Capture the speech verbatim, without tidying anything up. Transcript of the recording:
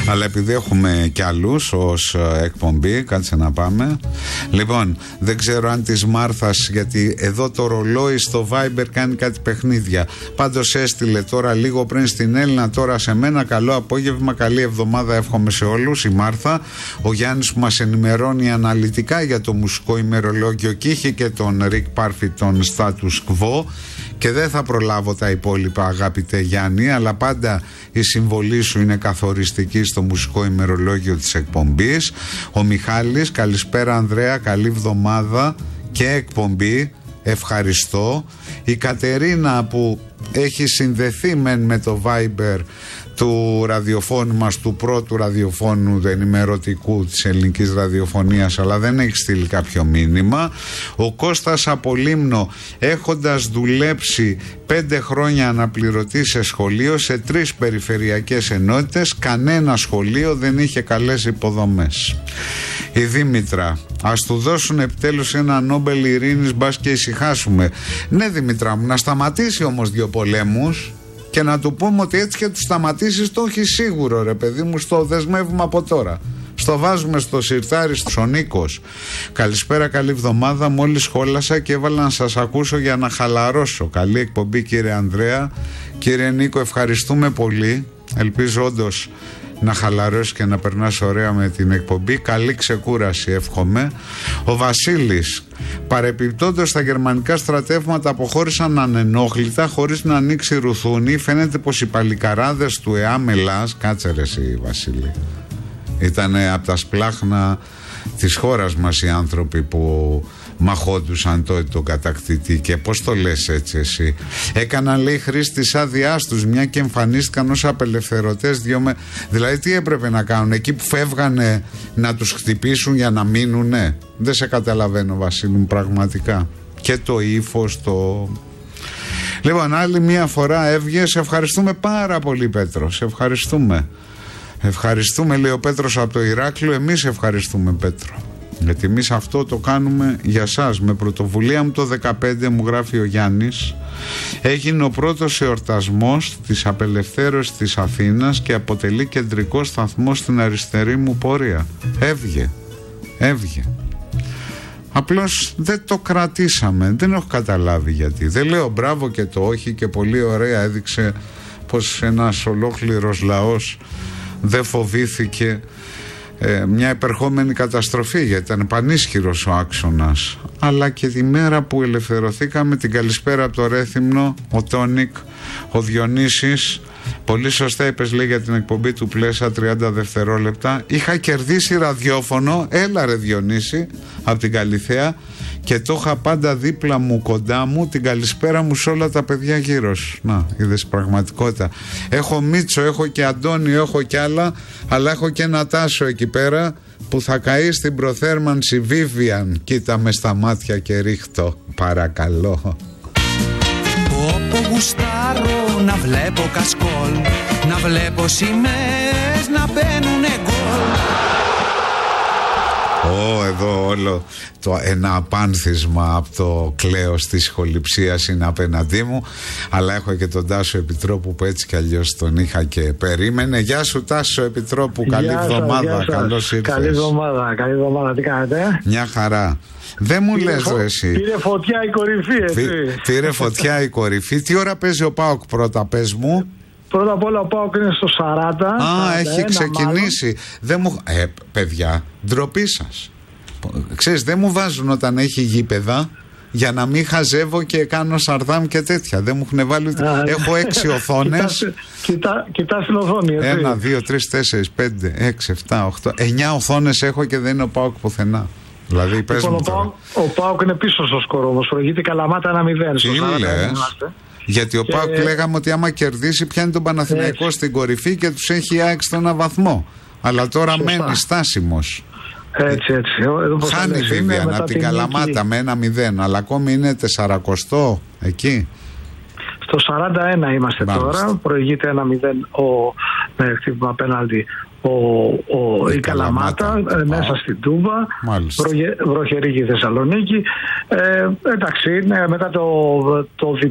Αλλά επειδή έχουμε κι άλλους ως εκπομπή, κάτσε να πάμε. Λοιπόν, δεν ξέρω αν της Μάρθας, γιατί εδώ το ρολόι στο Viber κάνει κάτι παιχνίδια. Πάντως έστειλε τώρα λίγο πριν στην Έλληνα, τώρα σε μένα. Καλό απόγευμα, καλή εβδομάδα εύχομαι σε όλους. Η Μάρθα. Ο Γιάννης που μας ενημερώνει αναλυτικά για το μουσικό ημερολόγιο και είχε και τον Ρικ Πάρφι, τον Status Quo. Και δεν θα προλάβω τα υπόλοιπα, αγαπητέ Γιάννη, αλλά πάντα η συμβολή σου είναι καθοριστική στο μουσικό ημερολόγιο της εκπομπής. Ο Μιχάλης, καλησπέρα Ανδρέα, καλή εβδομάδα και εκπομπή, ευχαριστώ. Η Κατερίνα που έχει συνδεθεί μεν με το Viber του ραδιοφώνου μας, του πρώτου ραδιοφώνου ενημερωτικού της ελληνικής ραδιοφωνίας, αλλά δεν έχει στείλει κάποιο μήνυμα. Ο Κώστας από Λίμνο, έχοντας δουλέψει πέντε χρόνια αναπληρωτή σε σχολείο σε τρεις περιφερειακές ενότητες, κανένα σχολείο δεν είχε καλές υποδομές. Η Δήμητρα, ας του δώσουν επιτέλους ένα Νόμπελ Ειρήνης, μπας και ησυχάσουμε. Ναι Δήμητρα μου, να σταματήσει όμως δύο πολέμους και να του πούμε ότι έτσι και του σταματήσεις το έχει σίγουρο, ρε παιδί μου, στο δεσμεύουμε από τώρα. Στο βάζουμε στο σιρτάρι, στο Νίκος. Καλησπέρα, καλή εβδομάδα. Μόλις σχόλασα και έβαλα να σας ακούσω για να χαλαρώσω. Καλή εκπομπή κύριε Ανδρέα. Κύριε Νίκο, ευχαριστούμε πολύ. Ελπίζω όντως να χαλαρώσει και να περνάς ωραία με την εκπομπή. Καλή ξεκούραση εύχομαι. Ο Βασίλης, παρεπιπτόντως τα γερμανικά στρατεύματα αποχώρησαν ανενόχλητα χωρίς να ανοίξει ρουθούνη. Φαίνεται πως οι παλικαράδες του ΕΑΜ Ελλάς, κάτσε ρε εσύ Βασίλη, ήτανε από τα σπλάχνα της χώρας μας οι άνθρωποι που μαχόντουσαν τότε τον κατακτητή. Και πώς το λες έτσι εσύ? Έκαναν, λέει, χρήση της άδειάς τους, μια και εμφανίστηκαν ως απελευθερωτές δυο με... Δηλαδή τι έπρεπε να κάνουν εκεί που φεύγανε, να τους χτυπήσουν για να μείνουνε? Δεν σε καταλαβαίνω Βασίλη μου, πραγματικά. Και το ύφος, το... Λοιπόν, άλλη μια φορά έβγε. Σε ευχαριστούμε πάρα πολύ Πέτρο. Σε ευχαριστούμε. Ευχαριστούμε, λέει ο Πέτρος από το Ηράκλειο. Εμείς ευχαριστούμε Πέτρο, γιατί εμείς αυτό το κάνουμε για σας. Με πρωτοβουλία μου το δεκαπέντε, μου γράφει ο Γιάννης, έγινε ο πρώτος εορτασμός της απελευθέρωσης της Αθήνας και αποτελεί κεντρικό σταθμό στην αριστερή μου πορεία. Έβγε, έβγε. Απλώς δεν το κρατήσαμε, δεν έχω καταλάβει γιατί. Δεν λέω μπράβο και το όχι, και πολύ ωραία έδειξε πως ένας ολόκληρος λαός δεν φοβήθηκε ε, μια επερχόμενη καταστροφή, γιατί ήταν πανίσχυρος ο άξονας. Αλλά και τη μέρα που ελευθερωθήκαμε, την καλησπέρα από το Ρέθυμνο, ο Τόνικ, ο Διονύσης, πολύ σωστά είπες, λέει, για την εκπομπή του Πλέσα, τριάντα δευτερόλεπτα. Είχα κερδίσει ραδιόφωνο, έλα ρε Διονύση, από την Καλιθέα, και το είχα πάντα δίπλα μου, κοντά μου, την καλησπέρα μου σε όλα τα παιδιά γύρω σου. Να, είδες πραγματικότητα. Έχω Μίτσο, έχω και Αντώνιο, έχω κι άλλα, αλλά έχω και ένα Τάσο εκεί πέρα που θα καεί στην προθέρμανση. Βίβιαν, κοίτα με στα μάτια και ρίχτω, παρακαλώ. Όπου γουστάρω να βλέπω κασκόλ, να βλέπω σημαίες να μπαίνουνε γκολ. Ω, εδώ όλο το ένα απάνθισμα από το κλέος της ηχοληψίας είναι απέναντί μου. Αλλά έχω και τον Τάσο Επιτρόπου που έτσι κι αλλιώς τον είχα και περίμενε. Γεια σου Τάσο Επιτρόπου, καλή εβδομάδα. Καλώς ήρθες. Καλή εβδομάδα, καλή εβδομάδα, τι κάνετε? Μια χαρά. Δεν μου λες ρε εσύ. Πήρε φωτιά η κορυφή, έτσι. Πήρε φωτιά η κορυφή. Τι ώρα παίζει ο ΠΑΟΚ πρώτα, πες μου? Πρώτα απ' όλα ο ΠΑΟΚ είναι στο σαράντα. Α, σαράντα ένα, έχει ξεκινήσει. Δεν μου... Ε, παιδιά, ντροπή σας. Ξέρεις, δεν μου βάζουν όταν έχει γήπεδα για να μην χαζεύω και κάνω σαρδάμ και τέτοια. Δεν μου έχουν βάλει. Α, έχω έξι οθόνες. Κοιτά, κοιτάς την οθόνη, έτσι. Ένα, δύο, τρεις, τέσσερις, πέντε, έξι, εφτά, οχτώ, εννιά οθόνες έχω και δεν είναι ο ΠΑΟΚ πουθενά. Δηλαδή, πες λοιπόν, μου ο, τώρα. ο ΠΑΟΚ είναι πίσω στο σκορ όμως. Προηγείται Καλαμάτα ένα μηδέν. Τι λες? Γιατί ο και... ΠΑΟΚ λέγαμε ότι άμα κερδίσει πιάνει τον Παναθηναϊκό έτσι στην κορυφή και τους έχει άξει στον ένα βαθμό. Αλλά τώρα σωστά μένει στάσιμος. Έτσι, έτσι. Εδώ χάνει βέβαια από την Καλαμάτα με ένα μηδέν, αλλά ακόμη είναι τεσσαρακοστό εκεί. Στο σαράντα ένα είμαστε μάλιστα τώρα. Προηγείται ένα μηδέν ο, με χτύπημα πέναλτι ο, ο, η, η Καλαμάτα, Καλαμάτα μέσα στην Τούμπα. Βροχερή η Θεσσαλονίκη. Ε, εντάξει, ναι, μετά το, το